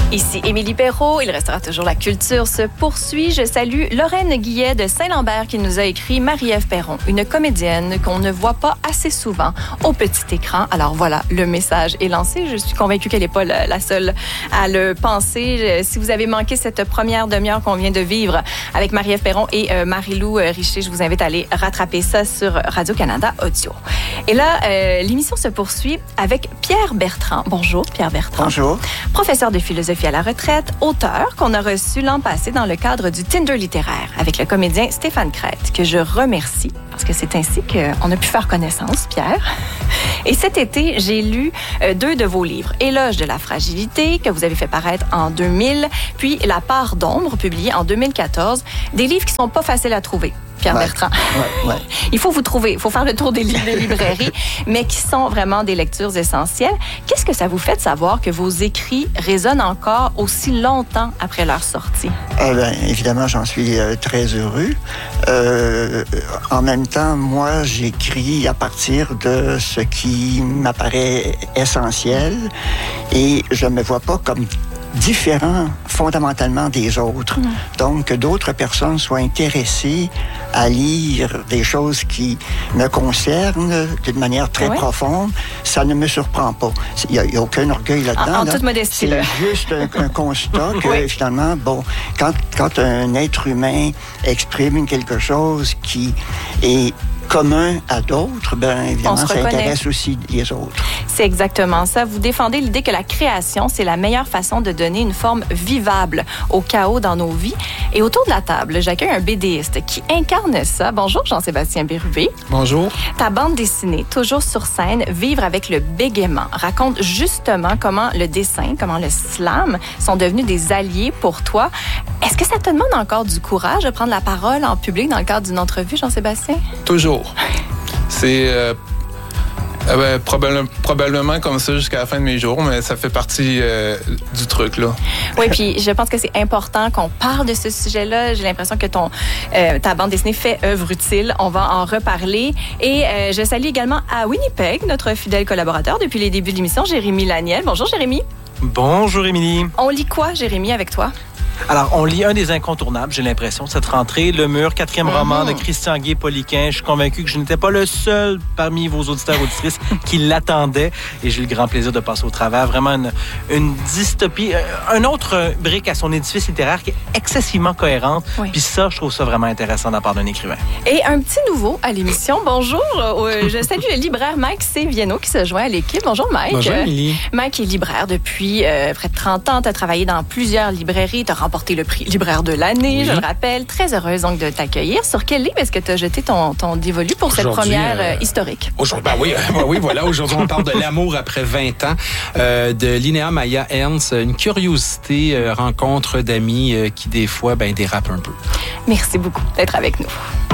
Ici Émilie Perrault, il restera toujours la culture se poursuit. Je salue Lorraine Guillet de Saint-Lambert qui nous a écrit Marie-Ève Perron, une comédienne qu'on ne voit pas assez souvent au petit écran. Alors voilà, le message est lancé. Je suis convaincue qu'elle n'est pas la seule à le penser. Si vous avez manqué cette première demi-heure qu'on vient de vivre avec Marie-Ève Perron et Marie-Lou Richer, je vous invite à aller rattraper ça sur Radio-Canada Audio. Et là, l'émission se poursuit avec Pierre Bertrand. Bonjour, Pierre Bertrand. Bonjour. Professeur de philosophie à la retraite, auteur qu'on a reçu l'an passé dans le cadre du Tinder littéraire avec le comédien Stéphane Crête, que je remercie parce que c'est ainsi qu'on a pu faire connaissance, Pierre. Et cet été, j'ai lu 2 de vos livres. Éloge de la fragilité, que vous avez fait paraître en 2000, puis La part d'ombre, publié en 2014. Des livres qui sont pas faciles à trouver. Pierre Bertrand. Ouais. Il faut vous trouver, il faut faire le tour des librairies, mais qui sont vraiment des lectures essentielles. Qu'est-ce que ça vous fait de savoir que vos écrits résonnent encore aussi longtemps après leur sortie? Évidemment, j'en suis très heureux. En même temps, moi, j'écris à partir de ce qui m'apparaît essentiel et je ne me vois pas comme différent fondamentalement des autres. Donc, que d'autres personnes soient intéressées à lire des choses qui me concernent d'une manière très profonde, ça ne me surprend pas. Il n'y a aucun orgueil là-dedans. En toute modestie. C'est juste un constat que finalement, quand un être humain exprime quelque chose qui est commun à d'autres, évidemment, ça intéresse aussi les autres. C'est exactement ça. Vous défendez l'idée que la création, c'est la meilleure façon de donner une forme vivable au chaos dans nos vies. Et autour de la table, j'accueille un BDiste qui incarne ça. Bonjour, Jean-Sébastien Bérubé. Bonjour. Ta bande dessinée, toujours sur scène, Vivre avec le bégaiement, raconte justement comment le dessin, comment le slam sont devenus des alliés pour toi. Est-ce que ça te demande encore du courage de prendre la parole en public dans le cadre d'une entrevue, Jean-Sébastien? Toujours. C'est probablement comme ça jusqu'à la fin de mes jours, mais ça fait partie du truc, là. Oui, puis je pense que c'est important qu'on parle de ce sujet-là. J'ai l'impression que ta bande dessinée fait œuvre utile. On va en reparler. Et je salue également à Winnipeg, notre fidèle collaborateur depuis les débuts de l'émission, Jérémy Laniel. Bonjour, Jérémy. Bonjour, Émilie. On lit quoi, Jérémy, avec toi? Alors, on lit un des incontournables, j'ai l'impression, cette rentrée, Le Mur, 4e roman de Christian Guay-Poliquin. Je suis convaincu que je n'étais pas le seul parmi vos auditeurs auditrices qui l'attendaient et j'ai eu le grand plaisir de passer au travers. Vraiment une dystopie, un autre brique à son édifice littéraire qui est excessivement cohérente. Puis ça, je trouve ça vraiment intéressant de la part d'un écrivain. Et un petit nouveau à l'émission. Bonjour, je salue le libraire Mike Séviano qui se joint à l'équipe. Bonjour, Mike. Bonjour, Émilie. Mike est libraire depuis près de 30 ans. Tu as travaillé dans plusieurs librairies. Tu as remporté le prix libraire de l'année, je le rappelle. Très heureuse donc de t'accueillir. Sur quel livre est-ce que tu as jeté ton dévolu pour cette première historique? Aujourd'hui, voilà. Aujourd'hui, on parle de l'amour après 20 ans de Linnea Maya Ernst. Une curiosité, rencontre d'amis qui, des fois, dérapent un peu. Merci beaucoup d'être avec nous.